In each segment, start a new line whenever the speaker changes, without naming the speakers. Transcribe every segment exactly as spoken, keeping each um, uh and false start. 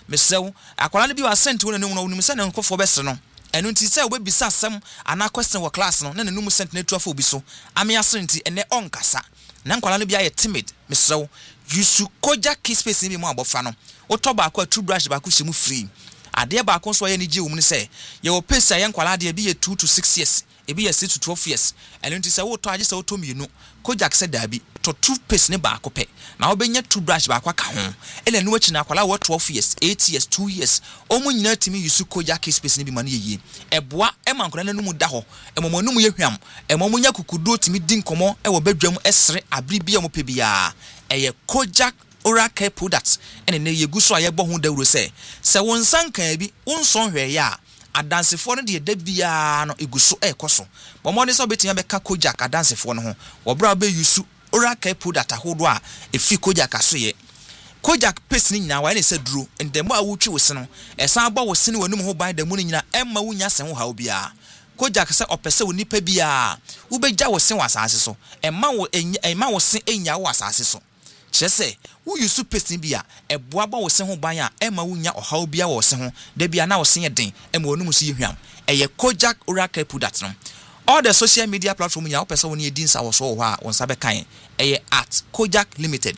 mesew akwala no bi wa sent won nanim no wonim se ne nkofo bese no enu nti se obebisa asem ana question wo class no na nanum sent na tuafo obi so ame asenti ene onkasa na nkwala no bi aye timid mesew yusu koja key space ni bi mu abofa no oto ba akwa toothbrush ba ko hyemu free ade ba ko so ye ni je wo mu ne se ye wo pesa ye nkwala ade bi ye two to six years ebi ye six to twelve years enu nti se wo to age se wo to mienu koja se dabi to toothpaste ne ba ko pe na wo benya toothbrush ba kwa ka ho ele no wachi na akwala wo twelve years eight years two years omu nyina timi yusu koja key space ne bi ma ne ye eboa e mankwala na numu da ho emomo numu ye hwam emomo nya kukudo timi din komo e wo badwam esre abribia mo pe bia eye koja oral care products ene ne yegu so aye bo ho dawuro se se won sankan bi wonson hwe ya adansefo no de da bia no eguso ekoso bo mo ne so betia be ka koja adansefo no ho wo bra be yusu oral care product ahodo a efi koja kaso ye koja paste ni nyina wa ne se duro ndemo a wutwi wose no esan agba wose ne wanum ho ban da mu ni nyina emma wunya sen ho hawo bia koja kase opese wo nipa bia wo begya wose wasase so emma wo emma wose enya wo wasase so chese wo yusu paste bia eboa ba wose ho ban a emma wunya ohaw bia wose ho da bia na wose ye den emma onum so ye hwam eye koja oral care product no all the social media platform ya opese woni edin sa wo so ho a won sabe kan eye at Kojak Limited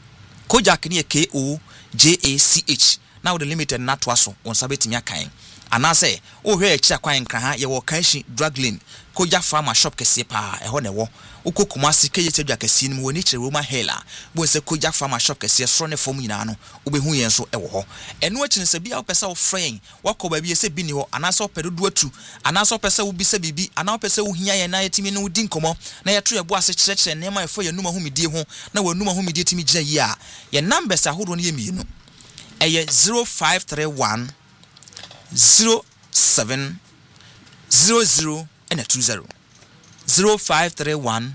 Kojak ni K O J A C H now the limited na to aso won sabe timia kan anase wo hwe echi akwan nkra ha ye wo kanshi drug lane Kojak Pharma shop kese pa eho ne wo ukokuma sike ye tedwa kese ni woni kire Roma Hela bo se Kojak Pharma shop kese so ne fom nyina no obehu yen so ewo ho eno achi nse bia opese wo friend wako ba bia se bi ni ho anase opedodo atu anase opese wo bi se bibi ana opese wo hia ye na yetimi no di nkomo na ye to ye bo ase kyerɛkyerɛ ne ma efo ye numa humidie ho na wa numa humidie timi gina yi a ye numbers ahodo no ye mienu eye zero five three one zero seven zero zero and a two zero zero five three one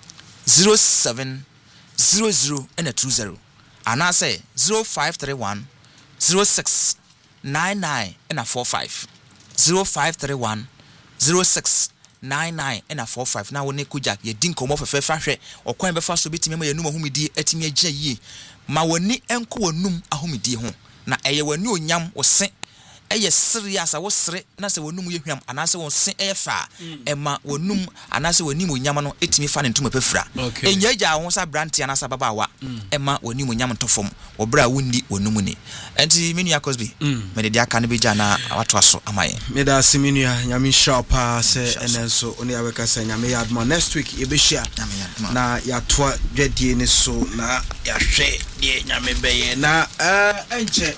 zero seven zero zero and a two zero and I say zero five three one zero six nine nine and a four five zero five three one zero six nine nine and a four five now ne Kojak ye din komo fe fa hwe okwan be fa so betimi ma yanum ahumidi atimi agina yie ma woni enko wonum ahumidi ho na eye wani onyam ose eye serious a wo sere na se wonum ye hwam anase won se eye fa ema wonum anase woni mo nyam no etimi fa ne ntuma pefra enyaja ho sa brand anase baba wa ema woni mo nyam ntofom wo bra wonni wonum ni enti menu yakosbi me de aka ne beja na wato aso amaye
me da simenu ya nyame sharp se enenso oni aweka se nyame yadma next week e be share na ya to dwadie ni so na ya hwe de nyame beye na eh enche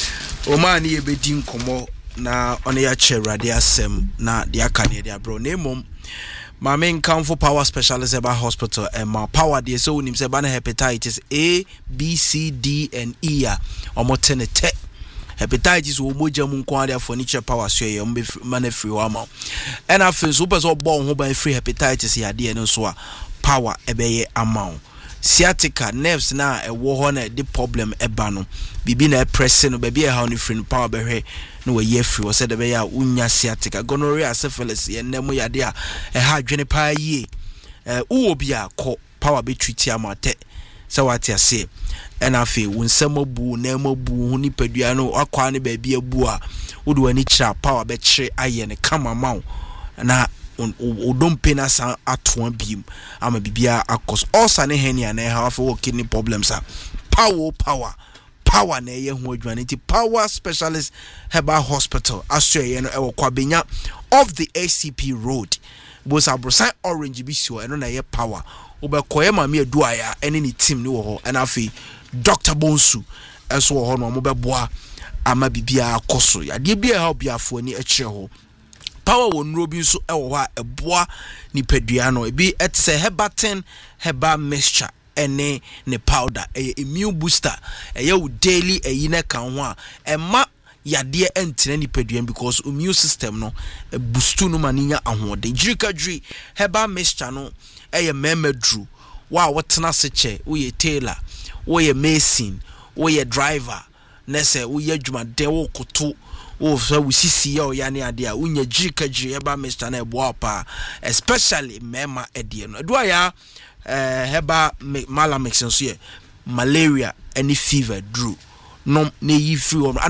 o man ye bedin komo na one ya cherade asem na de aka ne de abro na mom ma men Kamfo Power Specialist Eba Hospital and ma power de so unim se ba na hepatitis A B C D and E a omotenete hepatitis wo moja mu nko ade afo ni che power so ye mbe man free wa ma and afin so person bo ho ban free hepatitis ya de no so a power ebeye amount sciatica nerves na ewo ho na the problem eba no bibi na press no baby e ha no free power behwe no we ye free wo said be ya unya sciatica gonorrhea syphilis ye nemu yade a e ha dwene pa ye eh uwo bia ko power be treat amate se wati ase ena fe wunsem obu na emobu hu ni padua no akwa ne baby abu a wodo ani kira power be kire aye ne kama mawo na o don pena san atoa biem ama bibia akos osa ne henia na ha for kidney problems a power power power na ye ho adwane ti Power Specialist Herbal Hospital asue no e wokwa benya of the A C P road both abrosan orange bi sio eno na ye power obekoye ma me aduaya ene ni team ni wo ho ena afi Doctor Bonsu eso wo ho no mo beboa ama bibia akoso ya de bia help ya afo ani a kire ho power won robi so e wo ha eboa ni padua no ebi etse hebaten herbal mixture ene ne powder e immune booster e ye daily e yine kan ho a e ma yade entene ni padua because immune system no e boostu no maninya ahode jirikadri herbal mixture no e ye memedru wa wotena seche wo ye tailor wo ye mason wo ye driver nese wo ye dwumade wo koto wo fa wo sisi ya o ya ne ade a unya jirikadri herbal mixture na e boa pa especially mema ede no do ya eh heba malamix nso ye malaria any fever drew no na yi free